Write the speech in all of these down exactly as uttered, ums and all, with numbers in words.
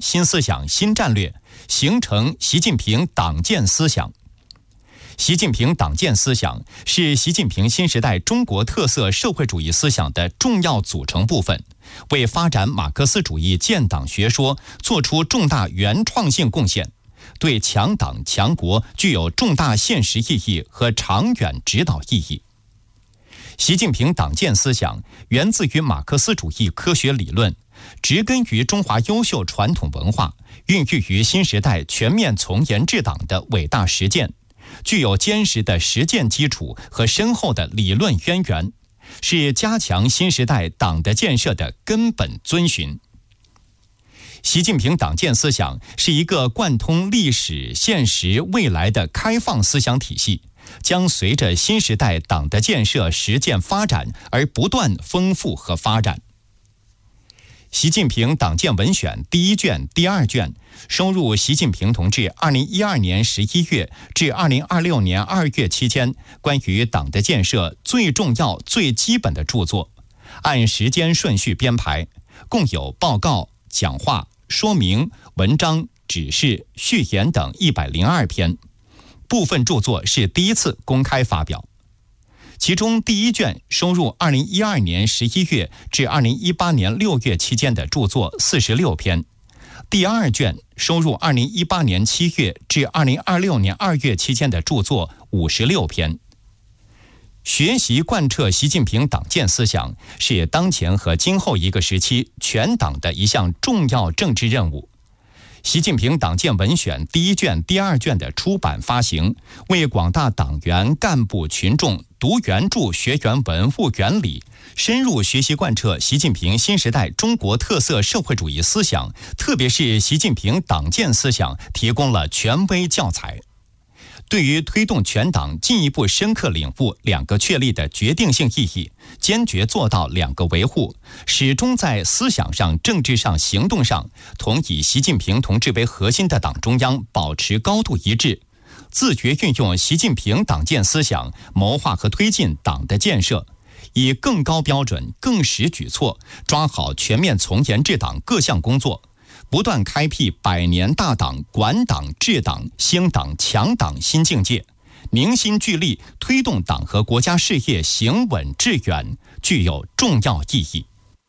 新思想、新战略，形成习近平党建思想。习近平党建思想是习近平新时代中国特色社会主义思想的重要组成部分，为发展马克思主义建党学说做出重大原创性贡献，对强党强国具有重大现实意义和长远指导意义。习近平党建思想源自于马克思主义科学理论，植根于中华优秀传统文化，孕育于新时代全面从严治党的伟大实践，具有坚实的实践基础和深厚的理论渊源，是加强新时代党的建设的根本遵循。习近平党建思想是一个贯通历史、现实、未来的开放思想体系，将随着新时代党的建设实践发展而不断丰富和发展。习近平党建文选第一卷、第二卷收入习近平同志二零一二年十一月至二零二六年二月期间关于党的建设最重要、最基本的著作，按时间顺序编排，共有报告、讲话、说明、文章、指示、序言等一百零二篇，部分著作是第一次公开发表。其中第一卷收入二零一二年十一月至二零一八年六月期间的著作四十六篇，第二卷收入二零一八年七月至二零二六年二月期间的著作五十六篇。学习贯彻习近平党建思想是当前和今后一个时期全党的一项重要政治任务。习近平党建文选第一卷、第二卷的出版发行，为广大党员干部群众读原著、学原文物原理，深入学习贯彻习近平新时代中国特色社会主义思想，特别是习近平党建思想提供了权威教材。对于推动全党进一步深刻领悟两个确立的决定性意义，坚决做到两个维护，始终在思想上、政治上、行动上同以习近平同志为核心的党中央保持高度一致，自觉运用习近平党建思想谋划和推进党的建设，以更高标准、更实举措抓好全面从严治党各项工作，不断开辟百年大党、管党、治党、兴党、强党新境界，凝心聚力推动党和国家事业行稳致远，具有重要意义。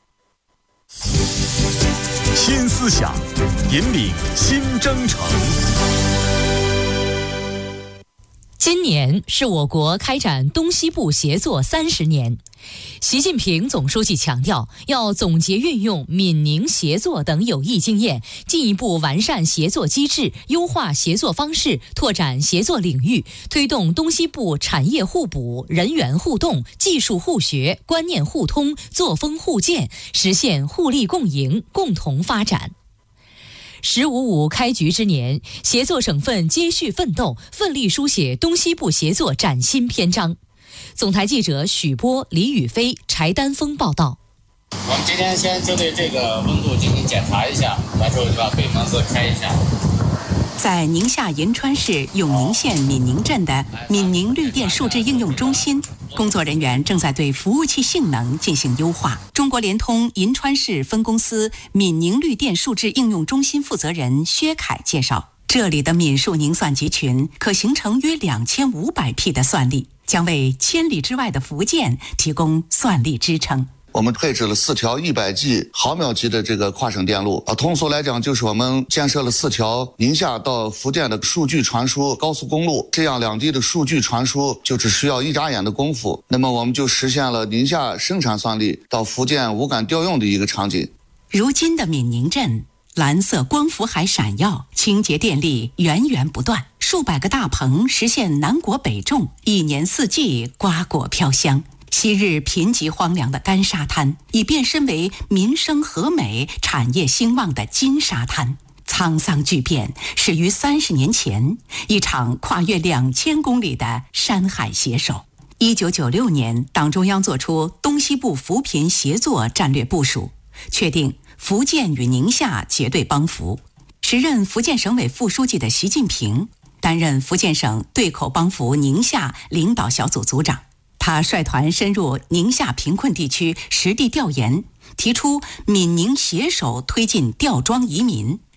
新思想引领新征程。 今年是我国开展东西部协作三十年。习近平总书记强调，要总结运用闽宁协作等有益经验，进一步完善协作机制，优化协作方式，拓展协作领域，推动东西部产业互补、人员互动、技术互学、观念互通、作风互鉴，实现互利共赢、共同发展。十五五开局之年，协作省份接续奋斗，奋力书写东西部协作崭新篇章。总台记者许波、李宇飞、柴丹峰报道。 我们今天先就对这个温度进行检查一下，完之后就把北门子开一下。 在宁夏银川市永宁县闽宁镇的闽宁绿电数字应用中心，工作人员正在对服务器性能进行优化。中国联通银川市分公司闽宁绿电数字应用中心负责人薛凯介绍，这里的闽数宁算集群可形成约两千五百P的算力，将为千里之外的福建提供算力支撑。 我们配置了四条一百 G 毫秒级的这个跨省电路啊，通俗来讲就是我们建设了四条宁夏到福建的数据传输高速公路，这样两地的数据传输就只需要一眨眼的功夫，那么我们就实现了宁夏生产算力到福建无感调用的一个场景。 如今的闽宁镇蓝色光伏还闪耀，清洁电力源源不断，数百个大棚实现南国北种，一年四季瓜果飘香。昔日贫瘠荒凉的干沙滩已变身为民生和美、产业兴旺的金沙滩。沧桑巨变始于三十年前，一场跨越两千公里的山海携手。一九九六年，党中央作出东西部扶贫协作战略部署，确定福建与宁夏结对帮扶。时任福建省委副书记的习近平担任福建省对口帮扶宁夏领导小组组长。他率团深入宁夏贫困地区实地调研，提出闽宁携手推进调庄移民，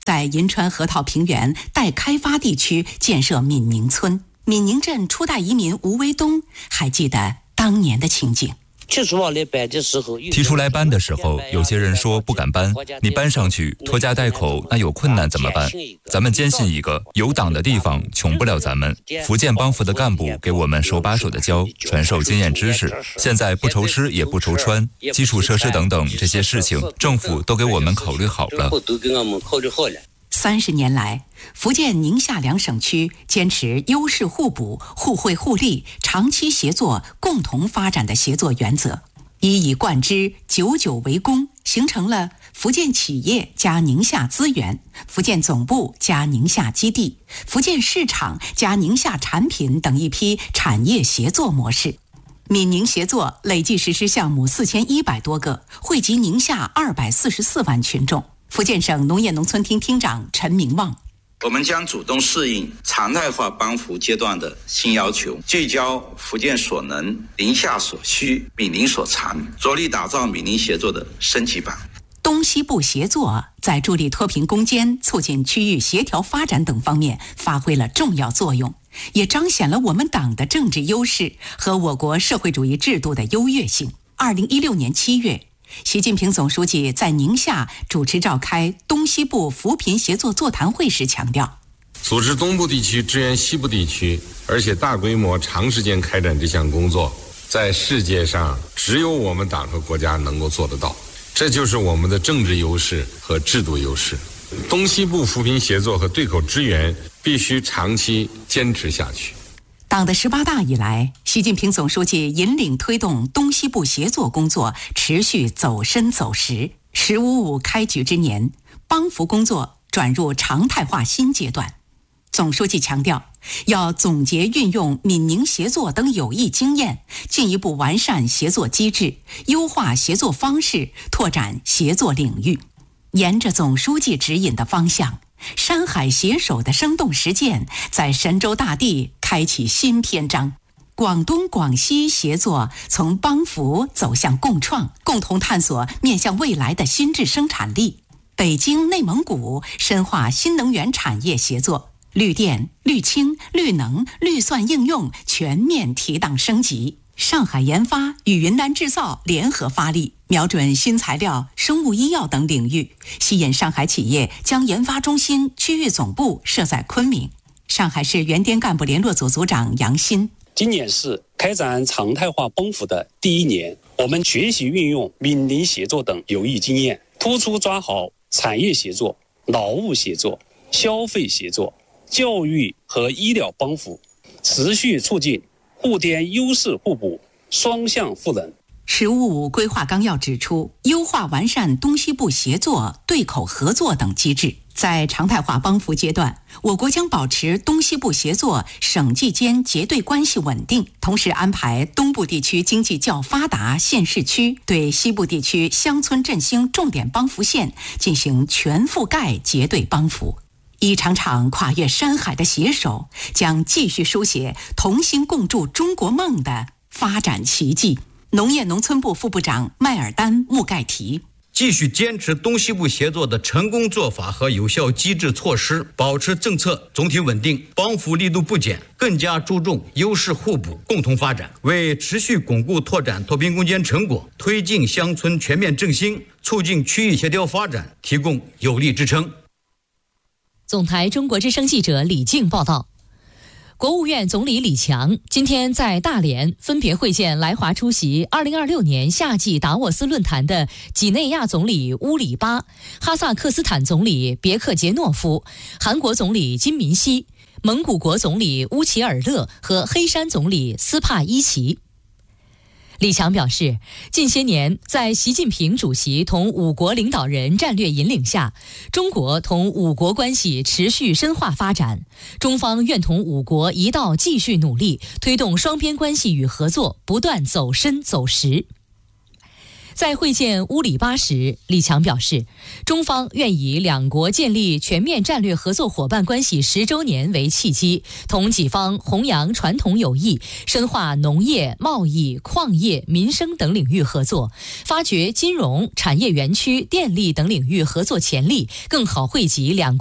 在银川河套平原待开发地区建设闽宁村。闽宁镇初代移民吴维东还记得当年的情景。 提出来搬的时候，有些人说不敢搬，你搬上去拖家带口，那有困难怎么办？咱们坚信一个，有党的地方穷不了咱们。福建帮扶的干部给我们手把手的教，传授经验知识。现在不愁吃也不愁穿，基础设施等等这些事情，政府都给我们考虑好了。 三十年来，福建宁夏两省区坚持优势互补、互惠互利、长期协作、共同发展的协作原则，一以贯之，久久为功，形成了福建企业加宁夏资源、福建总部加宁夏基地、福建市场加宁夏产品等一批产业协作模式。闽宁协作累计实施项目四千一百多个，惠及宁夏二百四十四万群众。福建省农业农村厅厅长陈明旺， 我们将主动适应常态化帮扶阶段的新要求，聚焦福建所能、宁夏所需、闽宁所长，着力打造闽宁协作的升级版。 东西部协作在助力脱贫攻坚、促进区域协调发展等方面发挥了重要作用，也彰显了我们党的政治优势和我国社会主义制度的优越性。二零一六年七月，习近平总书记在宁夏主持召开东西部扶贫协作座谈会时强调， 组织东部地区支援西部地区，而且大规模长时间开展这项工作，在世界上只有我们党和国家能够做得到，这就是我们的政治优势和制度优势。东西部扶贫协作和对口支援必须长期坚持下去。 党的十八大以来，习近平总书记引领推动东西部协作工作持续走深走实。十五五开局之年，帮扶工作转入常态化新阶段。总书记强调，要总结运用闽宁协作等有益经验，进一步完善协作机制，优化协作方式，拓展协作领域。沿着总书记指引的方向，山海携手的生动实践在神州大地开启新篇章。广东广西协作从帮扶走向共创，共同探索面向未来的新质生产力。北京内蒙古深化新能源产业协作，绿电、绿氢、绿能、绿算应用全面提档升级。上海研发与云南制造联合发力，瞄准新材料、生物医药等领域，吸引上海企业将研发中心区域总部设在昆明。上海市原滇干部联络组组长杨鑫， 今年是开展常态化帮扶的第一年，我们学习运用闽宁协作等有益经验，突出抓好产业协作、劳务协作、消费协作、教育和医疗帮扶，持续促进互滇优势互补、双向赋能。 十五五规划纲要指出，优化完善东西部协作、对口合作等机制。在常态化帮扶阶段，我国将保持东西部协作省际间结对关系稳定，同时安排东部地区经济较发达县市区对西部地区乡村振兴重点帮扶县进行全覆盖结对帮扶。一场场跨越山海的携手，将继续书写同心共筑中国梦的发展奇迹。农业农村部副部长麦尔丹穆盖提， 继续坚持东西部协作的成功做法和有效机制措施，保持政策总体稳定，帮扶力度不减，更加注重优势互补、共同发展，为持续巩固拓展脱贫攻坚成果、推进乡村全面振兴、促进区域协调发展提供有力支撑。 总台中国之声记者李静报道。国务院总理李强今天在大连分别会见来华出席二零二六年夏季达沃斯论坛的几内亚总理乌里巴、哈萨克斯坦总理别克杰诺夫、韩国总理金民希、蒙古国总理乌齐尔勒和黑山总理斯帕伊奇。李强表示，近些年在习近平主席同五国领导人战略引领下，中国同五国关系持续深化发展，中方愿同五国一道继续努力，推动双边关系与合作不断走深走实。在会见乌里巴时，李强表示，中方愿以两国建立全面战略合作伙伴关系十周年为契机，同己方弘扬传统友谊，深化农业、贸易、矿业、民生等领域合作，发掘金融、产业园区、电力等领域合作潜力，更好惠及两国